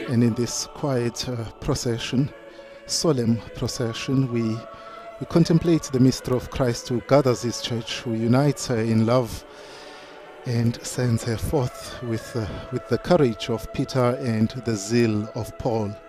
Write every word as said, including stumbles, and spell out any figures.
And in this quiet uh, procession, solemn procession, we, we contemplate the mystery of Christ who gathers his church, who unites her in love and sends her forth with, uh, with the courage of Peter and the zeal of Paul.